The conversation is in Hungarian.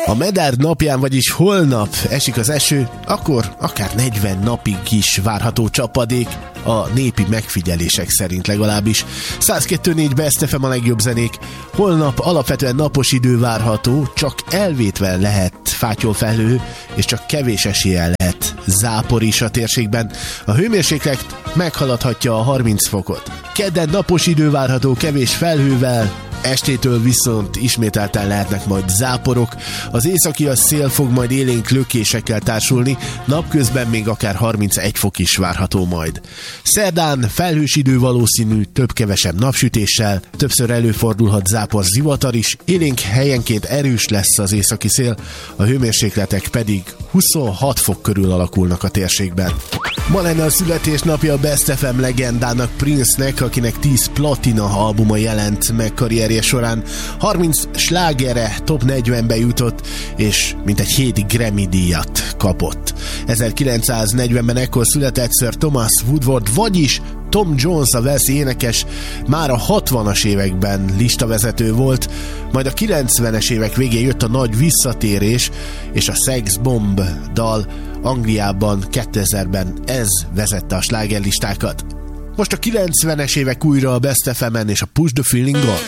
A Medár napján, vagyis holnap esik az eső, akkor akár 40 napig is várható csapadék, a népi megfigyelések szerint legalábbis. 102.4 Best FM a legjobb zenék. Holnap alapvetően napos idő várható, csak elvétve lehet fátyolfelhő, és csak kevés eséllyel lehet zápor is a térségben. A hőmérséklet meghaladhatja a 30 fokot. Kedden napos idő várható kevés felhővel, estétől viszont ismételten lehetnek majd záporok. Az északi szél fog majd élénk lökésekkel társulni, napközben még akár 31 fok is várható majd. Szerdán felhős idő valószínű, több-kevesebb napsütéssel, többször előfordulhat zápor, zivatar is, élénk helyenként erős lesz az északi szél, a hőmérsékletek pedig 26 fok körül alakulnak a térségben. Ma lenne a születésnapja a Best FM legendának, Prince-nek, akinek 10 platina albuma jelent meg karrierje során, 30 slágere top 40-be jutott, és mintegy 7 Grammy-díjat kapott. 1940-ben ekkor született Sir Thomas Woodward, vagyis Tom Jones, a walesi énekes, már a 60-as években listavezető volt, majd a 90-es évek végén jött a nagy visszatérés, és a Sex Bomb dal Angliában 2000-ben ez vezette a slágerlistákat. Most a 90-es évek újra a Best FM-en és a Push the Feeling-on.